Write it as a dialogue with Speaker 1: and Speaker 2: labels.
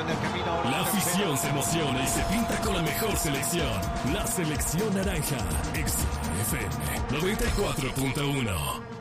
Speaker 1: en el camino.
Speaker 2: La afición se emociona y se pinta con la mejor selección. La selección naranja. XFM 94.1.